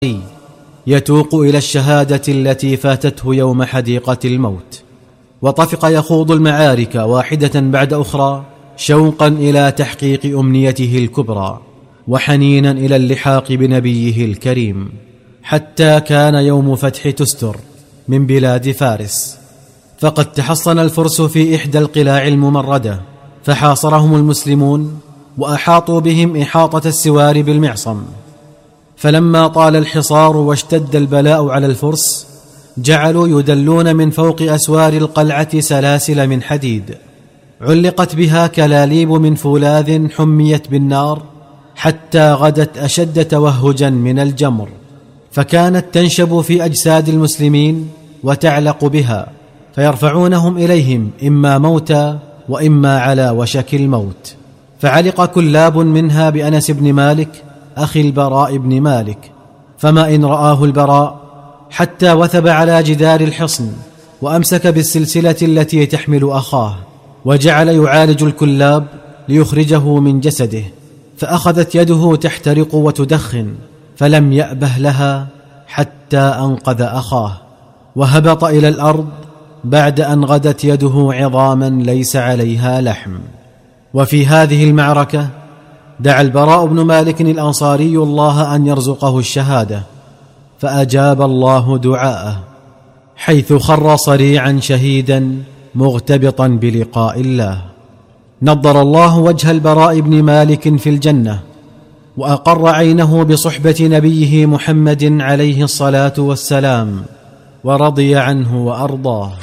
يتوق إلى الشهادة التي فاتته يوم حديقة الموت، وطفق يخوض المعارك واحدة بعد أخرى شوقا إلى تحقيق أمنيته الكبرى وحنينا إلى اللحاق بنبيه الكريم، حتى كان يوم فتح تستر من بلاد فارس، فقد تحصن الفرس في إحدى القلاع الممردة، فحاصرهم المسلمون وأحاطوا بهم إحاطة السوار بالمعصم. فلما طال الحصار واشتد البلاء على الفرس، جعلوا يدلون من فوق أسوار القلعة سلاسل من حديد علقت بها كلاليب من فولاذ حميت بالنار، حتى غدت أشد توهجا من الجمر، فكانت تنشب في أجساد المسلمين وتعلق بها، فيرفعونهم إليهم إما موتى وإما على وشك الموت. فعلق كلاب منها بأنس بن مالك أخي البراء بن مالك، فما إن رآه البراء حتى وثب على جدار الحصن وأمسك بالسلسلة التي تحمل أخاه، وجعل يعالج الكلاب ليخرجه من جسده، فأخذت يده تحترق وتدخن، فلم يأبه لها حتى أنقذ أخاه، وهبط إلى الأرض بعد أن غدت يده عظاما ليس عليها لحم. وفي هذه المعركة دعا البراء بن مالك الأنصاري الله أن يرزقه الشهادة، فأجاب الله دعاءه، حيث خر صريعا شهيدا مغتبطا بلقاء الله. نضر الله وجه البراء بن مالك في الجنة، وأقر عينه بصحبة نبيه محمد عليه الصلاة والسلام، ورضي عنه وأرضاه.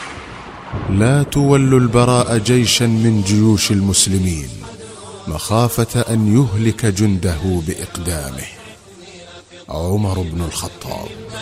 لا تولوا البراء جيشا من جيوش المسلمين مخافة أن يهلك جنده بإقدامه. عمر بن الخطاب.